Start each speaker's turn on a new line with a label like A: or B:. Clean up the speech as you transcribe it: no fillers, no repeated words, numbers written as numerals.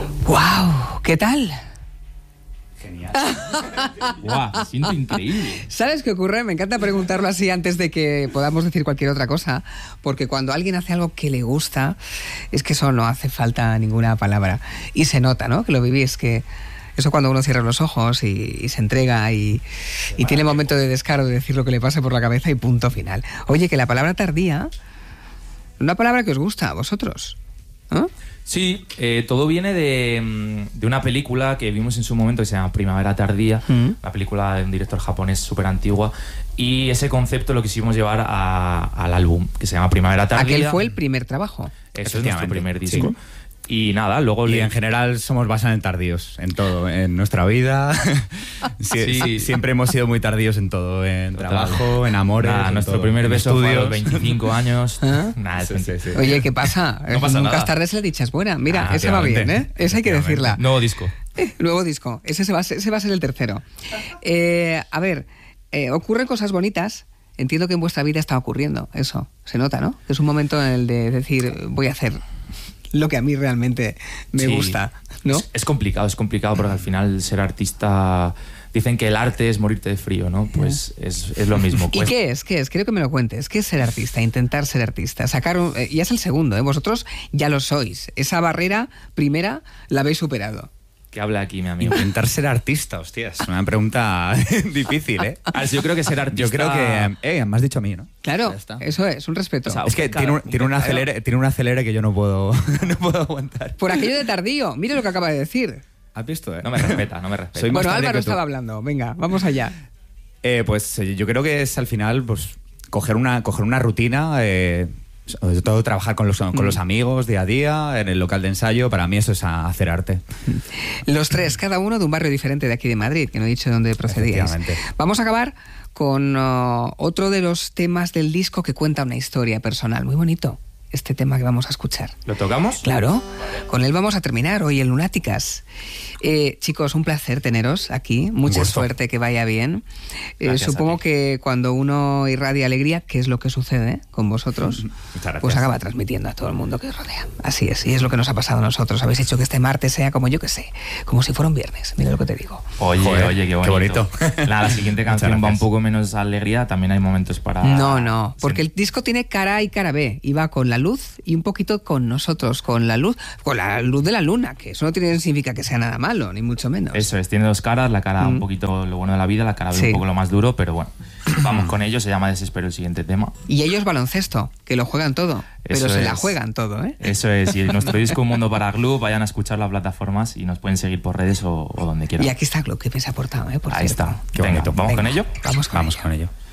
A: ¡Wow! ¿Qué tal?
B: Genial. ¡Guau! Me siento increíble.
A: ¿Sabes qué ocurre? Me encanta preguntarlo así antes de que podamos decir cualquier otra cosa, porque cuando alguien hace algo que le gusta, es que eso no hace falta ninguna palabra. Y se nota, ¿no? Que lo vivís, que eso cuando uno cierra los ojos y se entrega y tiene momento de descaro de decir lo que le pase por la cabeza y punto final. Oye, que la palabra tardía, una palabra que os gusta a vosotros, ¿no?
B: Sí, todo viene de una película que vimos en su momento que se llama Primavera Tardía, una película de un director japonés súper antigua, y ese concepto lo quisimos llevar al álbum, que se llama Primavera Tardía.
A: Aquel fue el primer trabajo.
B: Eso es nuestro primer disco.
C: Sí.
B: Y nada, luego...
C: Y en general somos bastante tardíos en todo, en nuestra vida. Sí. Siempre hemos sido muy tardíos en todo, en trabajo, en amores.
B: Nada,
C: en
B: nuestro
C: todo.
B: primer
C: En
B: beso fue a los
C: estudios.
B: 25 años.
A: ¿Ah?
B: Nada,
C: Sí.
A: Oye, ¿qué pasa?
B: No pasa
A: Nunca
B: nada.
A: es tarde si la dicha es buena. Mira,
C: Ah,
A: esa va bien,
C: efectivamente.
A: ¿eh? Esa hay que decirla.
B: Nuevo disco.
A: Nuevo disco. Ese va a ser el tercero. A ver, ocurren cosas bonitas. Entiendo que en vuestra vida está ocurriendo eso. Se nota, ¿no? Es un momento en el de decir, voy a hacer lo que a mí realmente me
B: Sí.
A: gusta, ¿no?
B: Es complicado porque al final ser artista... Dicen que el arte es morirte de frío, ¿no? Pues es lo mismo.
A: ¿Y
B: Pues,
A: qué es? ¿Qué es? Quiero que me lo cuentes. ¿Qué es ser artista? Intentar ser artista. Ya es el segundo, ¿eh? Vosotros ya lo sois. Esa barrera primera la habéis superado.
B: que habla aquí, mi amigo.
C: Intentar ser artista, hostia, es una pregunta difícil, ¿eh?
B: A ver, yo creo que ser artista...
C: Yo creo que... me has dicho a mí, ¿no?
A: Claro,
B: Ya está.
A: eso es, un respeto.
B: O sea,
C: Es que
B: Claro,
C: tiene un acelere que yo no puedo, no puedo aguantar.
A: Por aquello de tardío, mire lo que acaba de decir.
C: ¿Has visto, eh?
B: No me respeta, no me respeta.
C: Soy más
A: Bueno,
C: tardío
A: Álvaro
C: que tú.
A: estaba hablando. Venga, vamos allá.
C: Yo creo que es al final pues coger una rutina, sobre todo trabajar con los amigos día a día, en el local de ensayo. Para mí eso es hacer arte.
A: Los tres, cada uno de un barrio diferente de aquí de Madrid, que no he dicho de dónde procedíais.
C: Efectivamente.
A: Vamos a acabar con otro de los temas del disco que cuenta una historia personal. Muy bonito este tema que vamos a escuchar.
B: ¿Lo tocamos?
A: Claro, con él vamos a terminar hoy en Lunáticas. Chicos, un placer teneros aquí, mucha
C: gusto.
A: suerte, que vaya bien.
B: Gracias
A: Supongo
B: a ti.
A: que cuando uno irradia alegría, que es lo que sucede con vosotros,
C: gracias.
A: pues acaba transmitiendo a todo el mundo que os rodea. Así es, y es lo que nos ha pasado a nosotros. Habéis hecho que este martes sea como yo que sé, como si fuera un viernes. Mira lo que te digo.
B: Oye,
C: Joder,
B: oye, qué
C: qué
B: bonito.
C: bonito.
B: La siguiente
C: Muchas
B: canción va un
C: gracias.
B: poco menos alegría, también hay momentos para...
A: No, porque el disco tiene cara A y cara B, y va con la luz y un poquito con nosotros, con la luz de la luna, que eso no significa que sea nada malo, ni mucho menos.
B: Eso es, tiene dos caras, la cara un poquito lo bueno de la vida, la cara B
A: Sí.
B: un poco lo más duro, pero bueno, vamos con ello, se llama Desespero el siguiente tema.
A: Y ellos baloncesto, que lo juegan todo, pero
B: Eso
A: se la
B: es.
A: juegan todo, ¿eh?
B: Eso es, y nuestro disco Un Mundo para Glue, vayan a escuchar las plataformas y nos pueden seguir por redes o donde quieran.
A: Y aquí está Glo, que me se ha aportado, ¿eh? Por
B: Ahí
A: cierto.
B: está.
C: Qué
B: Venga,
C: bonito.
B: ¿vamos
A: Venga,
B: con ello?
A: Vamos con ello.
C: Con ello.